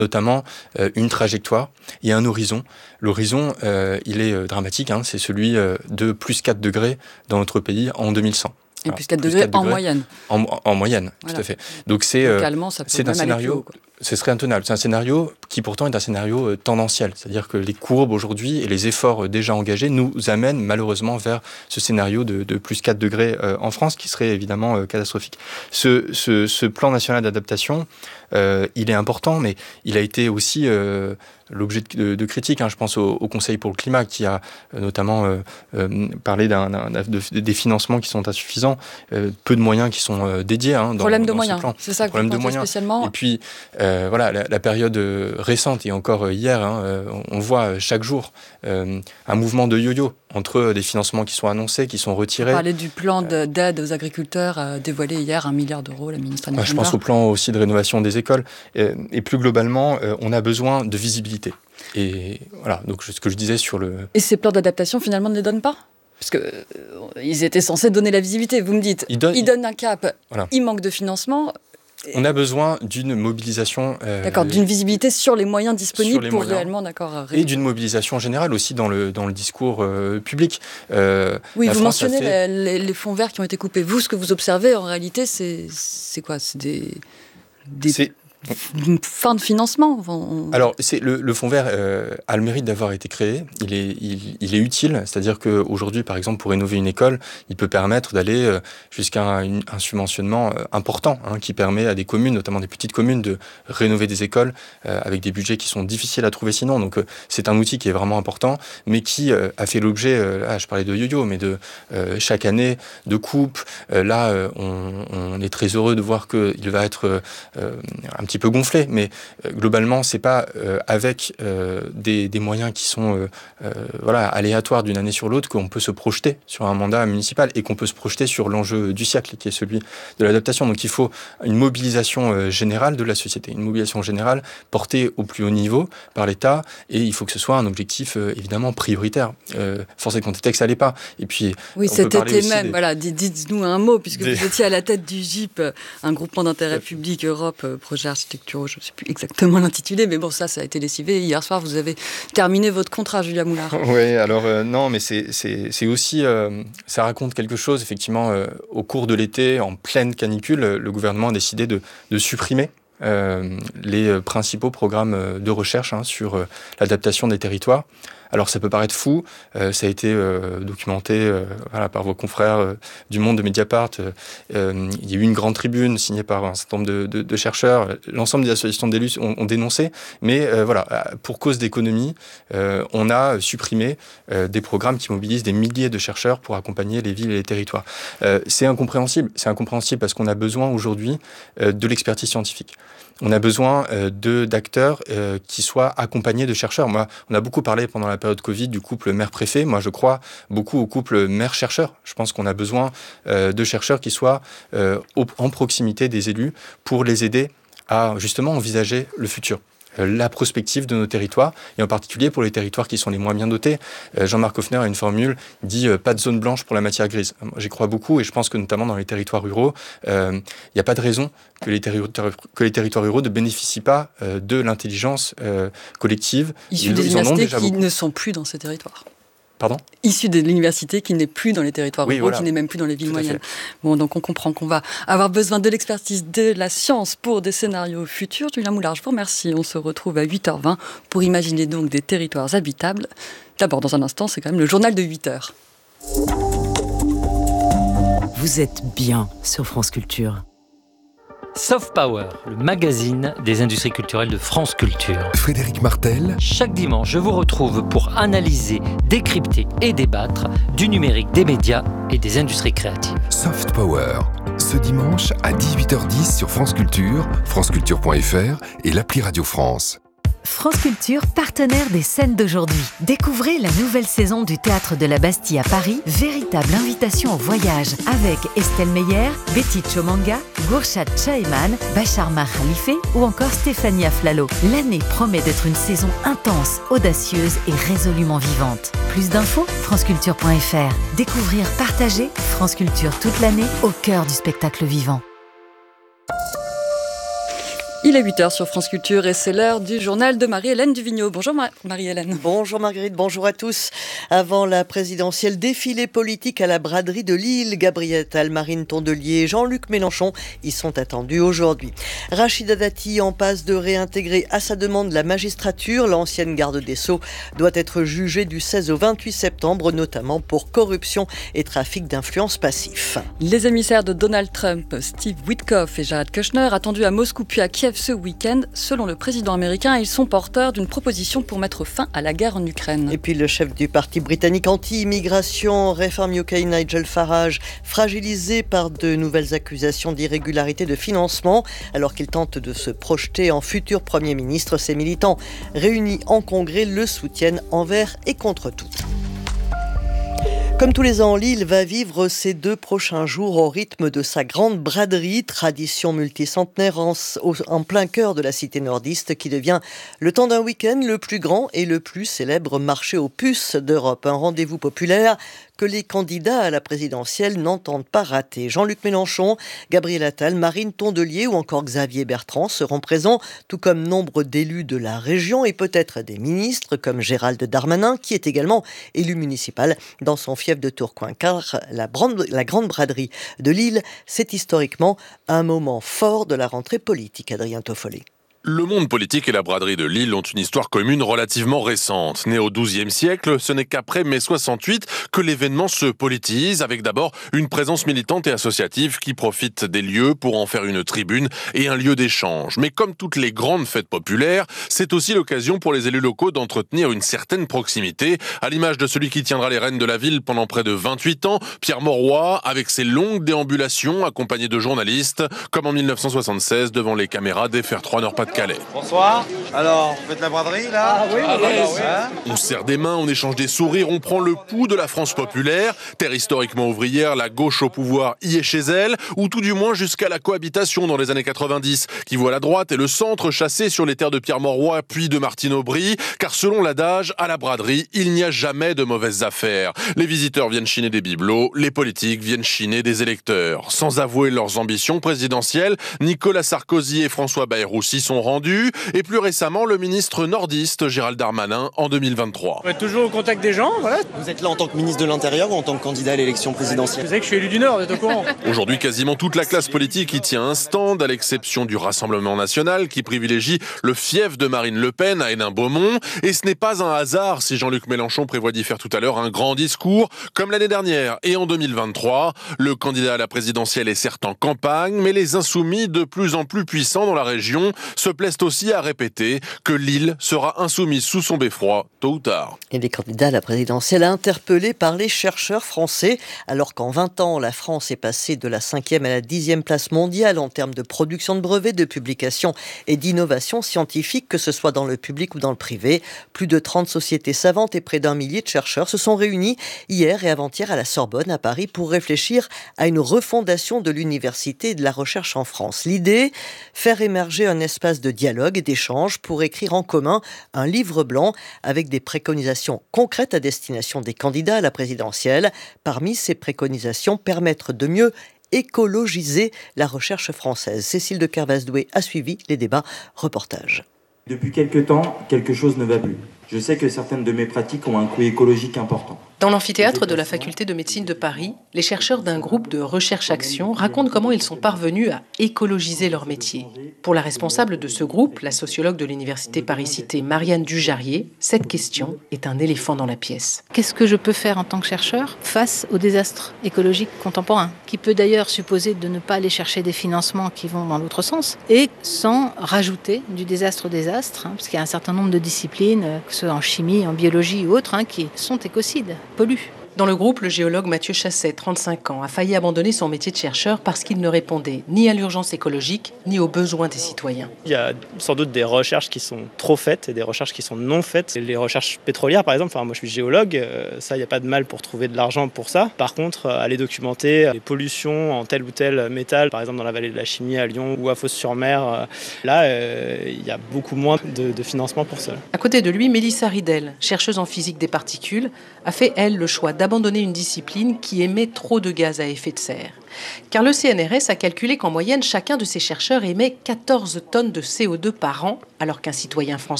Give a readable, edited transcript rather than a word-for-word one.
notamment une trajectoire et un horizon. L'horizon, il est dramatique, c'est celui de plus 4 degrés dans notre pays en 2100. Et plus 4 degrés en moyenne. En moyenne, voilà. Tout à fait. Donc localement, ça peut c'est même un scénario, aller plus haut, ce serait intenable. C'est un scénario qui pourtant est un scénario tendanciel. C'est-à-dire que les courbes aujourd'hui et les efforts déjà engagés nous amènent malheureusement vers ce scénario de plus 4 degrés en France, qui serait évidemment catastrophique. Ce plan national d'adaptation, il est important, mais il a été aussi l'objet de critiques. Je pense au Conseil pour le climat, qui a notamment parlé des financements qui sont insuffisants, peu de moyens qui sont dédiés problème de dans moyens, ce plan. c'est ça que vous pointez spécialement. Et puis, la période récente, et encore hier, on voit chaque jour un mouvement de yo-yo entre des financements qui sont annoncés, qui sont retirés. Vous parlez du plan d'aide aux agriculteurs dévoilé hier, 1 milliard d'euros, la ministre Annie Je pense au plan aussi de rénovation des écoles. Et plus globalement, on a besoin de visibilité. Et voilà, donc ce que je disais sur le... Et ces plans d'adaptation, finalement, ne les donnent pas ? Parce qu'ils étaient censés donner la visibilité, vous me dites. Ils donnent un cap, voilà. Il manque de financement. On a besoin d'une mobilisation... D'accord, d'une visibilité sur les moyens disponibles pour réellement... Et d'une mobilisation générale aussi dans le discours public. Oui, vous mentionnez les fonds verts qui ont été coupés. Vous, ce que vous observez, en réalité, c'est quoi ? C'est une fin de financement. Alors, le fonds vert a le mérite d'avoir été créé. Il est utile, c'est-à-dire qu'aujourd'hui, par exemple, pour rénover une école, il peut permettre d'aller jusqu'à un subventionnement important, qui permet à des communes, notamment des petites communes, de rénover des écoles avec des budgets qui sont difficiles à trouver sinon. Donc, c'est un outil qui est vraiment important, mais qui a fait l'objet, je parlais de yo-yo, mais de chaque année, de coupes. On est très heureux de voir qu'il va être un petit peu gonflé, mais globalement, c'est pas avec des moyens qui sont aléatoires d'une année sur l'autre qu'on peut se projeter sur un mandat municipal et qu'on peut se projeter sur l'enjeu du siècle, qui est celui de l'adaptation. Donc il faut une mobilisation générale de la société, une mobilisation générale portée au plus haut niveau par l'État, et il faut que ce soit un objectif évidemment prioritaire. Force est de constater que ça l'est pas. Et puis, oui, cet été même, dites-nous un mot, puisque vous étiez à la tête du GIP, un groupement d'intérêt public Europe, projet architecturaux, je ne sais plus exactement l'intitulé, mais bon, ça a été lessivé. Hier soir, vous avez terminé votre contrat, Julia Moulard. Oui, alors non, mais c'est aussi, ça raconte quelque chose, effectivement, au cours de l'été, en pleine canicule, le gouvernement a décidé de supprimer les principaux programmes de recherche sur l'adaptation des territoires. Alors ça peut paraître fou, ça a été documenté par vos confrères du Monde, de Mediapart. Il y a eu une grande tribune signée par un certain nombre de chercheurs. L'ensemble des associations d'élus ont dénoncé, mais pour cause d'économie, on a supprimé des programmes qui mobilisent des milliers de chercheurs pour accompagner les villes et les territoires. C'est incompréhensible parce qu'on a besoin aujourd'hui de l'expertise scientifique. On a besoin d'acteurs qui soient accompagnés de chercheurs. On a beaucoup parlé pendant la période Covid du couple maire-préfet. Moi, je crois beaucoup au couple maire-chercheur. Je pense qu'on a besoin de chercheurs qui soient en proximité des élus pour les aider à justement envisager le futur, la prospective de nos territoires, et en particulier pour les territoires qui sont les moins bien dotés. Jean-Marc Hoffner a une formule, dit pas de zone blanche pour la matière grise. J'y crois beaucoup, et je pense que notamment dans les territoires ruraux, il n'y a pas de raison que les territoires ruraux ne bénéficient pas de l'intelligence collective. Issus des universités qui ne sont plus dans ces territoires. Pardon ? Issu de l'université qui n'est plus dans les territoires ruraux, qui n'est même plus dans les villes moyennes. Bon, donc on comprend qu'on va avoir besoin de l'expertise, de la science pour des scénarios futurs. Julia Moulard, je vous remercie. On se retrouve à 8h20 pour imaginer donc des territoires habitables. D'abord, dans un instant, c'est quand même le journal de 8h. Vous êtes bien sur France Culture. Soft Power, le magazine des industries culturelles de France Culture. Frédéric Martel. Chaque dimanche, je vous retrouve pour analyser, décrypter et débattre du numérique, des médias et des industries créatives. Soft Power, ce dimanche à 18h10 sur France Culture, franceculture.fr et l'appli Radio France. France Culture, partenaire des scènes d'aujourd'hui. Découvrez la nouvelle saison du Théâtre de la Bastille à Paris, véritable invitation au voyage, avec Estelle Meyer, Betty Chomanga, Gourchat Chaeman, Bachar Mar Khalife ou encore Stéphanie Aflalo. L'année promet d'être une saison intense, audacieuse et résolument vivante. Plus d'infos, franceculture.fr. Découvrir, partager, France Culture toute l'année, au cœur du spectacle vivant. Il est 8h sur France Culture et c'est l'heure du journal de Marie-Hélène Duvigneau. Bonjour Marie-Hélène. Bonjour Marguerite, bonjour à tous. Avant la présidentielle, défilé politique à la braderie de Lille. Gabriel Attal, Marine Tondelier et Jean-Luc Mélenchon y sont attendus aujourd'hui. Rachida Dati en passe de réintégrer à sa demande la magistrature. L'ancienne garde des Sceaux doit être jugée du 16 au 28 septembre, notamment pour corruption et trafic d'influence passif. Les émissaires de Donald Trump, Steve Witkoff et Jared Kushner, attendus à Moscou puis à Kiev ce week-end. Selon le président américain, ils sont porteurs d'une proposition pour mettre fin à la guerre en Ukraine. Et puis le chef du parti britannique anti-immigration, Reform UK, Nigel Farage, fragilisé par de nouvelles accusations d'irrégularité de financement. Alors qu'il tente de se projeter en futur Premier ministre, ses militants réunis en congrès le soutiennent envers et contre tout. Comme tous les ans, Lille va vivre ces 2 prochains jours au rythme de sa grande braderie, tradition multicentenaire en plein cœur de la cité nordiste qui devient le temps d'un week-end le plus grand et le plus célèbre marché aux puces d'Europe. Un rendez-vous populaire que les candidats à la présidentielle n'entendent pas rater. Jean-Luc Mélenchon, Gabriel Attal, Marine Tondelier ou encore Xavier Bertrand seront présents, tout comme nombre d'élus de la région et peut-être des ministres comme Gérald Darmanin, qui est également élu municipal dans son fief de Tourcoing. Car la grande braderie de Lille, c'est historiquement un moment fort de la rentrée politique. Adrien Toffollet. Le monde politique et la braderie de Lille ont une histoire commune relativement récente. Né au XIIe siècle, ce n'est qu'après mai 68 que l'événement se politise, avec d'abord une présence militante et associative qui profite des lieux pour en faire une tribune et un lieu d'échange. Mais comme toutes les grandes fêtes populaires, c'est aussi l'occasion pour les élus locaux d'entretenir une certaine proximité, à l'image de celui qui tiendra les rênes de la ville pendant près de 28 ans, Pierre Mauroy, avec ses longues déambulations accompagné de journalistes, comme en 1976 devant les caméras d'FR3 Nord-Pas-de-Calais. Bonsoir. Alors, vous faites la braderie là ? Oui. On serre des mains, on échange des sourires, on prend le pouls de la France populaire, terre historiquement ouvrière, la gauche au pouvoir y est chez elle, ou tout du moins jusqu'à la cohabitation dans les années 90, qui voit la droite et le centre chassés sur les terres de Pierre Mauroy puis de Martine Aubry, car selon l'adage, à la braderie, il n'y a jamais de mauvaises affaires. Les visiteurs viennent chiner des bibelots, les politiques viennent chiner des électeurs. Sans avouer leurs ambitions présidentielles, Nicolas Sarkozy et François Bayrou s'y sont rendus, et plus récemment, le ministre nordiste Gérald Darmanin en 2023. On est toujours au contact des gens, voilà. Vous êtes là en tant que ministre de l'Intérieur ou en tant que candidat à l'élection présidentielle ? Vous savez que je suis élu du Nord, vous êtes au courant. Aujourd'hui, quasiment toute la classe politique y tient un stand, à l'exception du Rassemblement national, qui privilégie le fief de Marine Le Pen à Hénin-Beaumont. Et ce n'est pas un hasard si Jean-Luc Mélenchon prévoit d'y faire tout à l'heure un grand discours, comme l'année dernière et en 2023. Le candidat à la présidentielle est certes en campagne, mais les insoumis, de plus en plus puissants dans la région, se plaisent aussi à répéter que Lille sera insoumise sous son beffroi, tôt ou tard. Et les candidats à la présidentielle interpellés par les chercheurs français, alors qu'en 20 ans, la France est passée de la 5e à la 10e place mondiale en termes de production de brevets, de publications et d'innovation scientifique, que ce soit dans le public ou dans le privé. Plus de 30 sociétés savantes et près d'1 millier de chercheurs se sont réunis hier et avant-hier à la Sorbonne, à Paris, pour réfléchir à une refondation de l'université et de la recherche en France. L'idée, faire émerger un espace de dialogue et d'échange pour écrire en commun un livre blanc avec des préconisations concrètes à destination des candidats à la présidentielle. Parmi ces préconisations, permettre de mieux écologiser la recherche française. Cécile de Kervasdoué a suivi les débats. Reportage. Depuis quelque temps, quelque chose ne va plus. Je sais que certaines de mes pratiques ont un coût écologique important. Dans l'amphithéâtre de la faculté de médecine de Paris, les chercheurs d'un groupe de recherche-action racontent comment ils sont parvenus à écologiser leur métier. Pour la responsable de ce groupe, la sociologue de l'université Paris-Cité, Marianne Dujarrier, cette question est un éléphant dans la pièce. Qu'est-ce que je peux faire en tant que chercheur face au désastre écologique contemporain, qui peut d'ailleurs supposer de ne pas aller chercher des financements qui vont dans l'autre sens, et sans rajouter du désastre au désastre, parce qu'il y a un certain nombre de disciplines, que ce soit en chimie, en biologie ou autres, qui sont écocides, polluent. Dans le groupe, le géologue Mathieu Chasset, 35 ans, a failli abandonner son métier de chercheur parce qu'il ne répondait ni à l'urgence écologique, ni aux besoins des citoyens. Il y a sans doute des recherches qui sont trop faites et des recherches qui sont non faites. Les recherches pétrolières, par exemple, moi je suis géologue, ça, il n'y a pas de mal pour trouver de l'argent pour ça. Par contre, aller documenter les pollutions en tel ou tel métal, par exemple dans la vallée de la Chimie à Lyon ou à Fos-sur-Mer, là, il y a beaucoup moins de financement pour ça. À côté de lui, Mélissa Ridel, chercheuse en physique des particules, a fait, elle, le choix d'abandonner une discipline qui émet trop de gaz à effet de serre. Car le CNRS a calculé qu'en moyenne, chacun de ces chercheurs émet 14 tonnes de CO2 par an, alors qu'un citoyen français